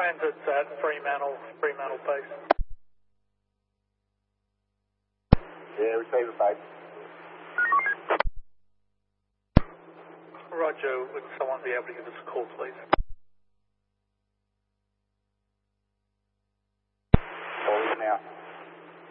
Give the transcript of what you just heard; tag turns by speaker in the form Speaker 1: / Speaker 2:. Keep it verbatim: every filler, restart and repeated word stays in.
Speaker 1: Transit's at Fremantle, Fremantle Base.
Speaker 2: Yeah, receiver base.
Speaker 1: Roger, would someone be able to give us a call, please?